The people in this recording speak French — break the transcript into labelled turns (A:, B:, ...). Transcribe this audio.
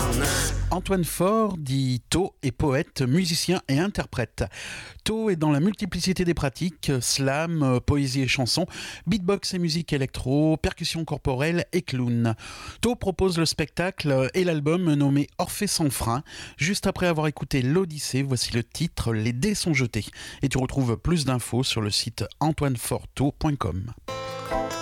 A: Antoine Faure, dit To, est poète, musicien et interprète. To est dans la multiplicité des pratiques, slam, poésie et chanson, beatbox et musique électro, percussion corporelle et clown. To propose le spectacle et l'album nommé Orphée sans frein. Juste après avoir écouté l'Odyssée, voici le titre Les dés sont jetés. Et tu retrouves plus d'infos sur le site antoineforto.com.